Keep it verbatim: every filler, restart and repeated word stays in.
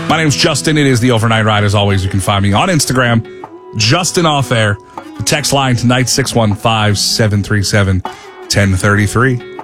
My name's Justin. It is the Overnight Ride. As always, you can find me on Instagram, Justin Off Air. The text line tonight, six one five, seven three seven, one zero three three.